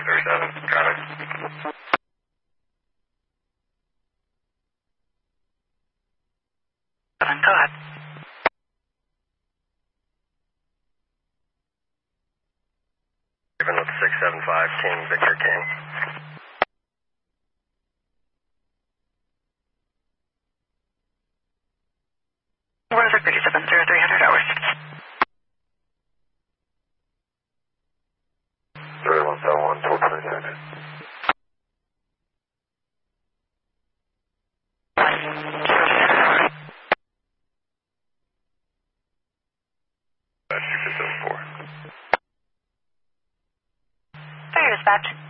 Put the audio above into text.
37, traffic. Go ahead. Given with 675 King, Victor King. Weather 370300 hours. 3171, 426. That's 2674. Fire dispatch.